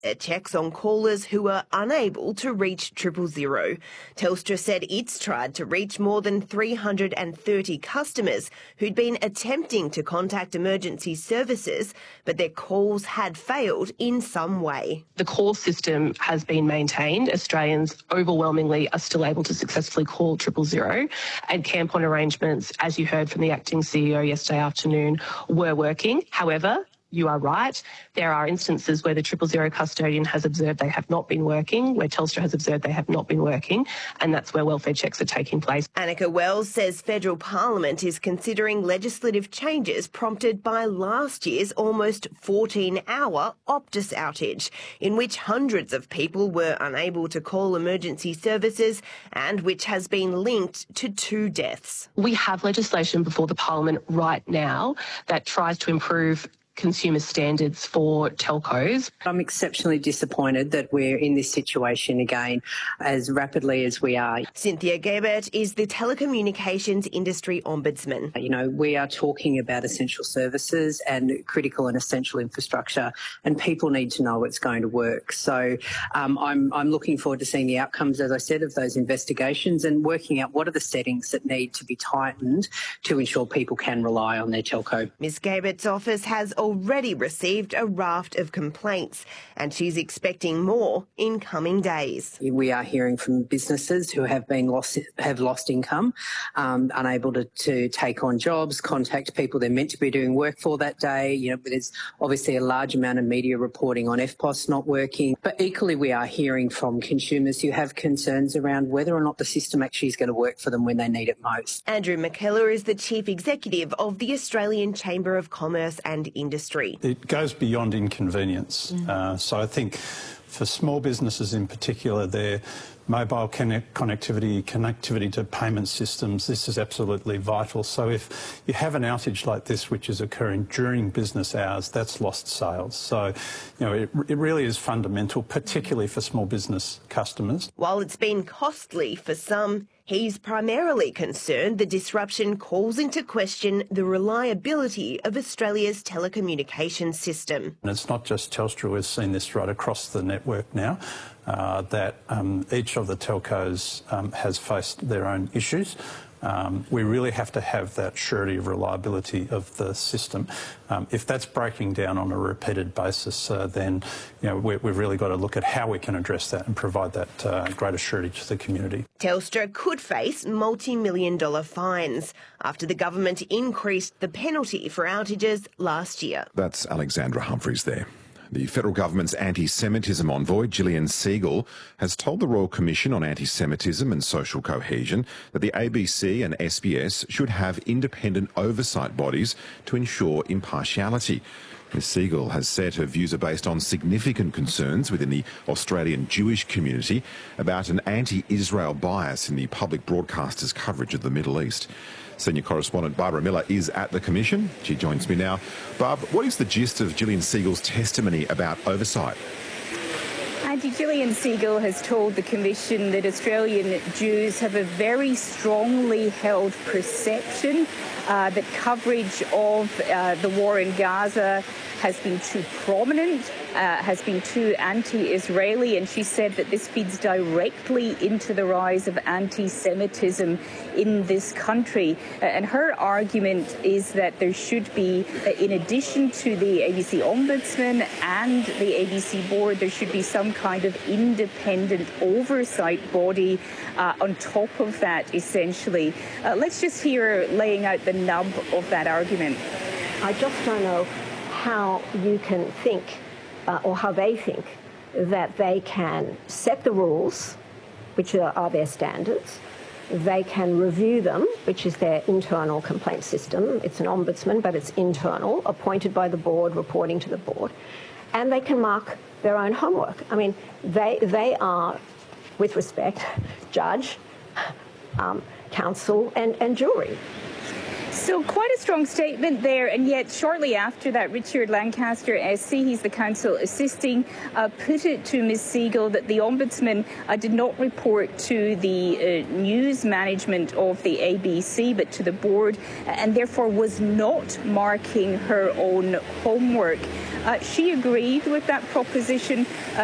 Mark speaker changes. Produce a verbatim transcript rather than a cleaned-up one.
Speaker 1: It checks on callers who are unable to reach triple zero. Telstra said it's tried to reach more than three hundred thirty customers who'd been attempting to contact emergency services, but their calls had failed in some way.
Speaker 2: The call system has been maintained. Australians overwhelmingly are still able to successfully call triple zero, and camp on arrangements, as you heard from the acting C E O yesterday afternoon, were working. However, you are right. There are instances where the triple zero custodian has observed they have not been working, where Telstra has observed they have not been working, and that's where welfare checks are taking place.
Speaker 1: Annika Wells says federal parliament is considering legislative changes prompted by last year's almost fourteen hour Optus outage, in which hundreds of people were unable to call emergency services and which has been linked to two deaths.
Speaker 2: We have legislation before the parliament right now that tries to improve consumer standards for telcos.
Speaker 3: I'm exceptionally disappointed that we're in this situation again as rapidly as we are.
Speaker 1: Cynthia Gebert is the telecommunications industry ombudsman.
Speaker 3: You know, we are talking about essential services and critical and essential infrastructure, and people need to know it's going to work. So um, I'm, I'm looking forward to seeing the outcomes, as I said, of those investigations and working out what are the settings that need to be tightened to ensure people can rely on their telco.
Speaker 1: Miz Gebert's office has already received a raft of complaints, and she's expecting more in coming days.
Speaker 3: We are hearing from businesses who have been lost, have lost income, um, unable to, to take on jobs, contact people they're meant to be doing work for that day. You know, there's obviously a large amount of media reporting on F P O S not working, but equally we are hearing from consumers who have concerns around whether or not the system actually is going to work for them when they need it most.
Speaker 1: Andrew McKellar is the Chief Executive of the Australian Chamber of Commerce and Industry.
Speaker 4: It goes beyond inconvenience. Mm. Uh, so I think for small businesses in particular, their mobile connect connectivity, connectivity to payment systems, this is absolutely vital. So if you have an outage like this, which is occurring during business hours, that's lost sales. So, you know, it, it really is fundamental, particularly for small business customers.
Speaker 1: While it's been costly for some, he's primarily concerned the disruption calls into question the reliability of Australia's telecommunications system.
Speaker 4: And it's not just Telstra, we've seen this right across the network now, uh, that um, each of the telcos um, has faced their own issues. Um, we really have to have that surety of reliability of the system. Um, if that's breaking down on a repeated basis, uh, then you know, we, we've really got to look at how we can address that and provide that uh, greater surety to the community.
Speaker 1: Telstra could face multi-million dollar fines after the government increased the penalty for outages last year.
Speaker 5: That's Alexandra Humphreys there. The federal government's anti-Semitism envoy, Gillian Segal, has told the Royal Commission on Anti-Semitism and Social Cohesion that the A B C and S B S should have independent oversight bodies to ensure impartiality. Miz Segal has said her views are based on significant concerns within the Australian Jewish community about an anti-Israel bias in the public broadcasters' coverage of the Middle East. Senior correspondent Barbara Miller is at the Commission. She joins me now. Barb, what is the gist of Gillian Segal's testimony about oversight?
Speaker 6: Andy, Gillian Segal has told the Commission that Australian Jews have a very strongly held perception uh, that coverage of uh, the war in Gaza has been too prominent, uh, has been too anti-Israeli, and she said that this feeds directly into the rise of anti-Semitism in this country. Uh, and her argument is that there should be, uh, in addition to the A B C Ombudsman and the A B C Board, there should be some kind of independent oversight body uh, on top of that, essentially. Uh, let's just hear her laying out the nub of that argument.
Speaker 7: I just don't know how you can think, uh, or how they think, that they can set the rules, which are, are their standards. They can review them, which is their internal complaint system. It's an ombudsman, but it's internal, appointed by the board, reporting to the board. And they can mark their own homework. I mean, they, they are, with respect, judge, um, counsel, and, and jury.
Speaker 6: So quite a strong statement there, and yet shortly after that, Richard Lancaster S C, he's the counsel assisting, uh, put it to Miz Segal that the Ombudsman uh, did not report to the uh, news management of the A B C but to the board, and therefore was not marking her own homework. Uh, she agreed with that proposition. Uh,